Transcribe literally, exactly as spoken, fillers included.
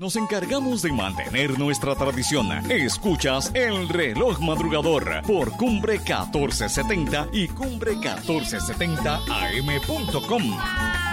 nos encargamos de mantener nuestra tradición. Escuchas El Reloj Madrugador por Cumbre catorce setenta y Cumbre catorce setenta A M punto com.